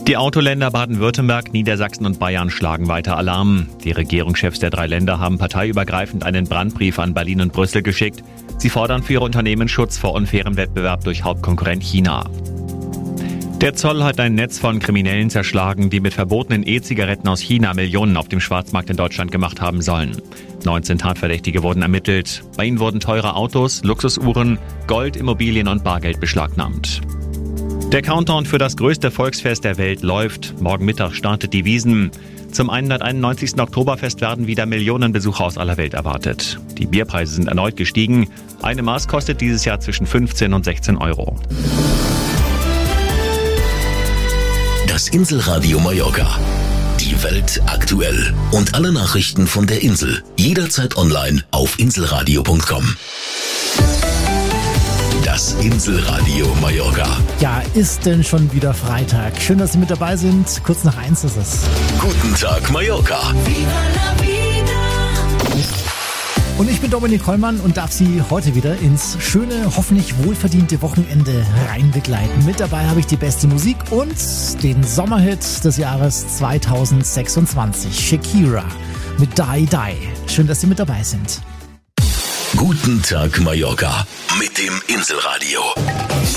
Die Autoländer Baden-Württemberg, Niedersachsen und Bayern schlagen weiter Alarm. Die Regierungschefs der 3 Länder haben parteiübergreifend einen Brandbrief an Berlin und Brüssel geschickt. Sie fordern für ihre Unternehmen Schutz vor unfairem Wettbewerb durch Hauptkonkurrent China. Der Zoll hat ein Netz von Kriminellen zerschlagen, die mit verbotenen E-Zigaretten aus China Millionen auf dem Schwarzmarkt in Deutschland gemacht haben sollen. 19 Tatverdächtige wurden ermittelt. Bei ihnen wurden teure Autos, Luxusuhren, Gold, Immobilien und Bargeld beschlagnahmt. Der Countdown für das größte Volksfest der Welt läuft. Morgen Mittag startet die Wiesn. Zum 191. Oktoberfest werden wieder Millionen Besucher aus aller Welt erwartet. Die Bierpreise sind erneut gestiegen. Eine Maß kostet dieses Jahr zwischen 15 und 16 Euro. Das Inselradio Mallorca. Die Welt aktuell. Und alle Nachrichten von der Insel. Jederzeit online auf inselradio.com. Das Inselradio Mallorca. Ja, ist denn schon wieder Freitag. Schön, dass Sie mit dabei sind. Kurz nach 1 ist es. Guten Tag Mallorca. Und ich bin Dominik Hollmann und darf Sie heute wieder ins schöne, hoffentlich wohlverdiente Wochenende rein begleiten. Mit dabei habe ich die beste Musik und den Sommerhit des Jahres 2026. Shakira mit Die Die. Schön, dass Sie mit dabei sind. Guten Tag Mallorca mit dem Inselradio.